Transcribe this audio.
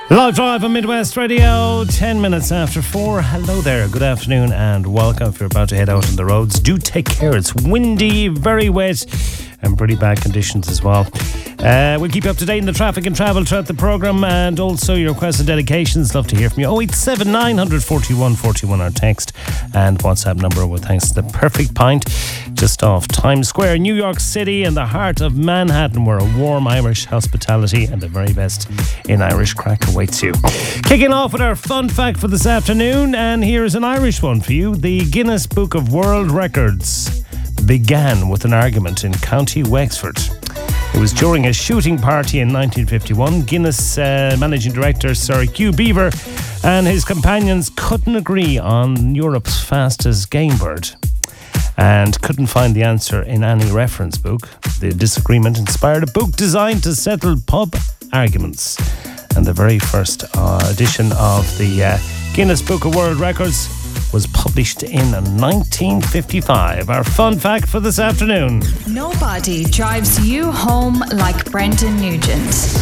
Live Drive on Midwest Radio, 10 minutes after 4. Hello there, good afternoon and welcome. If you're about to head out on the roads, do take care. It's windy, very wet and pretty bad conditions as well. We'll keep you up to date in the traffic and travel throughout the programme, and also your requests and dedications. Love to hear from you. 087 900 41 41, our text and WhatsApp number, with thanks to The Perfect Pint, just off Times Square, New York City, in the heart of Manhattan, where a warm Irish hospitality and the very best in Irish crack awaits you. Kicking off with our fun fact for this afternoon, and here's an Irish one for you. The Guinness Book of World Records began with an argument in County Wexford. It was during a shooting party in 1951. Guinness managing director Sir Hugh Beaver and his companions couldn't agree on Europe's fastest game bird and couldn't find the answer in any reference book. The disagreement inspired a book designed to settle pub arguments, and the very first edition of the Guinness Book of World Records was published in 1955. Our fun fact for this afternoon. Nobody drives you home like Brendan Nugent.